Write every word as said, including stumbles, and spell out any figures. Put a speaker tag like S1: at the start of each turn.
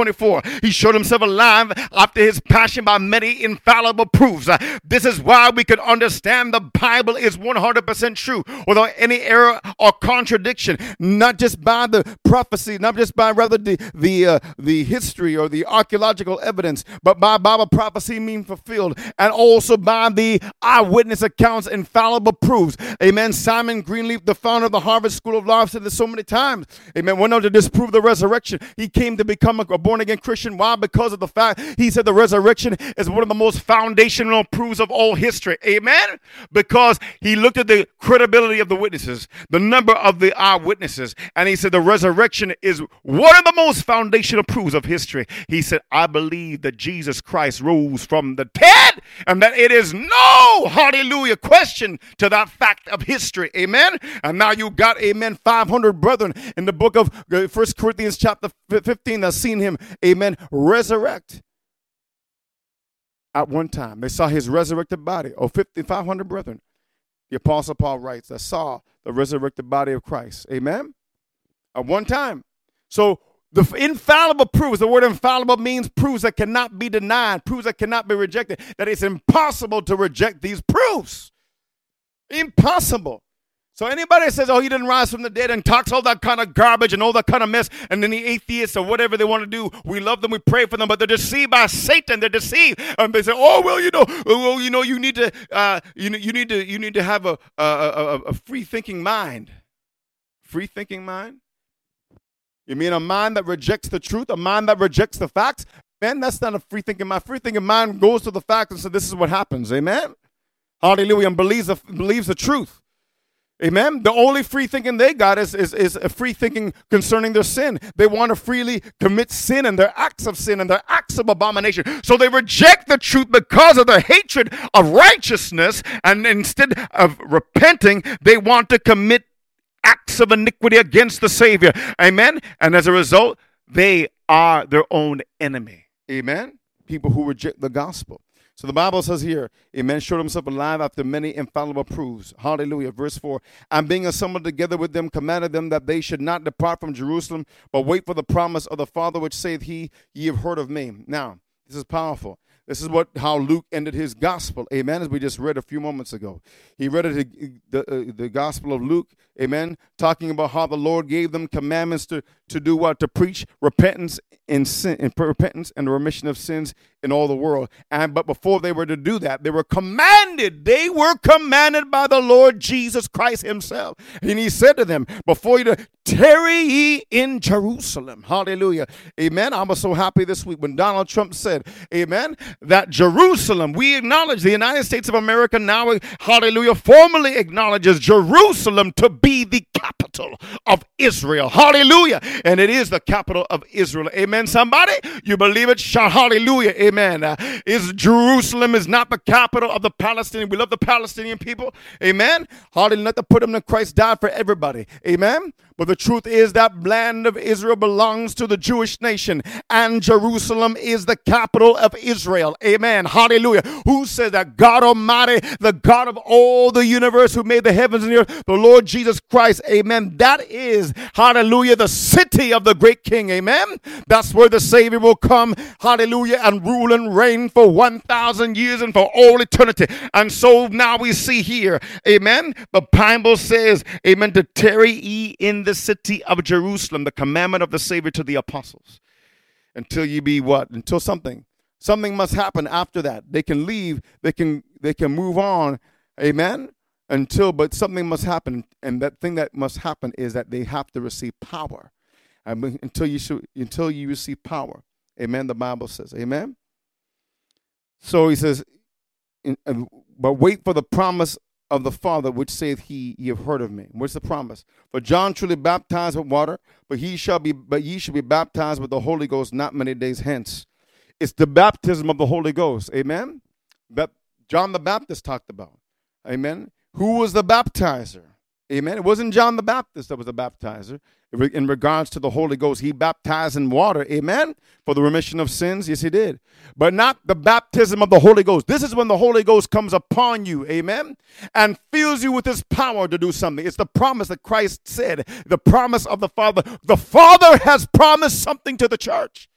S1: twenty-four. He showed himself alive after his passion by many infallible proofs. Uh, this is why we can understand the Bible is one hundred percent true without any error or contradiction, not just by the prophecy, not just by rather the the uh, the history or the archaeological evidence, but by Bible prophecy being fulfilled, and also by the eyewitness accounts, infallible proofs. Amen. Simon Greenleaf, the founder of the Harvard School of Law, said this so many times. Amen. Went on to disprove the resurrection. He came to become a born-again Christian. Why? Because of the fact he said the resurrection is one of the most foundational proofs of all history. Amen. Because he looked at the credibility of the witnesses, the number of the eyewitnesses, and he said the resurrection is one of the most foundational proofs of history. He said, I believe that Jesus Christ rose from the dead and that it is no, hallelujah, question to that fact of history. Amen. And now you got, amen, five hundred brethren in the book of First Corinthians chapter fifteen that seen him, amen, resurrect at one time. They saw his resurrected body. Oh, five hundred brethren. The Apostle Paul writes that saw the resurrected body of Christ. Amen. At one time. So the infallible proofs, the word infallible means proofs that cannot be denied, proofs that cannot be rejected, that it's impossible to reject these proofs. Impossible. So anybody that says, oh, he didn't rise from the dead and talks all that kind of garbage and all that kind of mess, and then the atheists or whatever they want to do, we love them, we pray for them, but they're deceived by Satan. They're deceived. And they say, oh, well, you know, well, you know, you need to, uh, you know, you need to, you need to have a, a, a, a free thinking mind. Free thinking mind? You mean a mind that rejects the truth, a mind that rejects the facts? Man, that's not a free thinking mind. Free thinking mind goes to the facts and says, this is what happens. Amen. Hallelujah. And believes the, believes the truth. Amen. The only free thinking they got is, is, is a free thinking concerning their sin. They want to freely commit sin and their acts of sin and their acts of abomination. So they reject the truth because of their hatred of righteousness. And instead of repenting, they want to commit acts of iniquity against the Savior. Amen. And as a result, they are their own enemy. Amen. People who reject the gospel. So the Bible says here, amen, showed himself alive after many infallible proofs. Hallelujah. Verse four, and being assembled together with them, commanded them that they should not depart from Jerusalem, but wait for the promise of the Father, which saith he, ye have heard of me. Now, this is powerful. This is what how Luke ended his gospel, amen, as we just read a few moments ago. He read it, the, uh, the gospel of Luke, amen, talking about how the Lord gave them commandments to, to do what? To preach repentance in sin, in repentance and the remission of sins in all the world. And but before they were to do that, they were commanded. They were commanded by the Lord Jesus Christ himself. And he said to them, before you to tarry ye in Jerusalem. Hallelujah. Amen. I was so happy this week when Donald Trump said, amen, that Jerusalem, we acknowledge the United States of America now, hallelujah, formally acknowledges Jerusalem to be the capital of Israel. Hallelujah. And it is the capital of Israel. Amen. Somebody, you believe it? Shout hallelujah. Amen. Uh, is Jerusalem is not the capital of the Palestinian. We love the Palestinian people. Amen. Hallelujah. Not to put them that Christ died for everybody. Amen. But the truth is that land of Israel belongs to the Jewish nation, and Jerusalem is the capital of Israel. Amen. Hallelujah. Who says that? God Almighty, the God of all the universe, who made the heavens and the earth, the Lord Jesus Christ. Amen. That is, hallelujah, the city of the great King. Amen. That's where the Savior will come. Hallelujah. And rule and reign for one thousand years and for all eternity. And so now we see here, amen, the Bible says, amen, to tarry ye in the city of Jerusalem, the commandment of the Savior to the apostles, until ye be what? Until something. Something must happen after that. They can leave, they can they can move on, amen, until, but something must happen. And that thing that must happen is that they have to receive power. I mean, until you should, until you receive power. Amen, the Bible says, amen. So he says, in, uh, but wait for the promise of the Father, which saith he, ye have heard of me. What's the promise? For John truly baptized with water, but he shall be, but ye shall be baptized with the Holy Ghost not many days hence. It's the baptism of the Holy Ghost. Amen. That John the Baptist talked about. Amen. Who was the baptizer? Amen. It wasn't John the Baptist that was the baptizer. In regards to the Holy Ghost, he baptized in water, amen, for the remission of sins. Yes, he did. But not the baptism of the Holy Ghost. This is when the Holy Ghost comes upon you, amen, and fills you with his power to do something. It's the promise that Christ said, the promise of the Father. The Father has promised something to the church.